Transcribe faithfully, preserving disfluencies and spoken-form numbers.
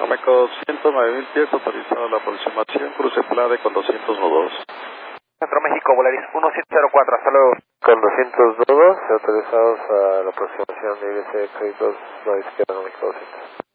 Ameco ciento nueve mil pies, autorizado la aproximación, cruce Plade con doscientos nudos. Centro México, Volaris uno siete cero cuatro, hasta luego. Con doscientos nudos, autorizados a la aproximación de I B C Créditos, no izquierda, México doscientos.